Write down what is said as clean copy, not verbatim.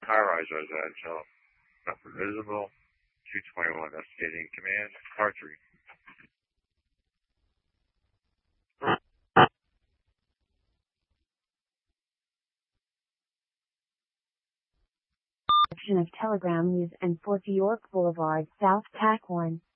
high-rise residential. Nothing visible. 221 estimating command. Archery. Of Telegram News and 40 York Boulevard, South Pack 1.